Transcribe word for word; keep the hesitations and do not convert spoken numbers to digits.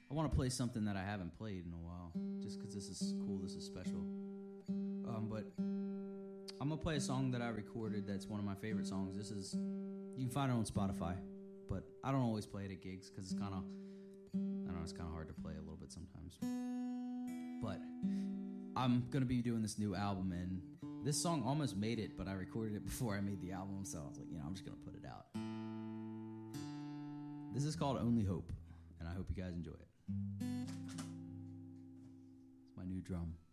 I want to play something that I haven't played in a while, just because this is cool, this is special. Um, but I'm going to play a song that I recorded that's one of my favorite songs. This is, you can find it on Spotify, but I don't always play it at gigs because it's kind of, I don't know, it's kind of hard to play a little bit sometimes. But I'm going to be doing this new album, and this song almost made it, but I recorded it before I made the album, so I was like, you know, I'm just going to put it out. This is called Only Hope, and I hope you guys enjoy it. It's my new drum.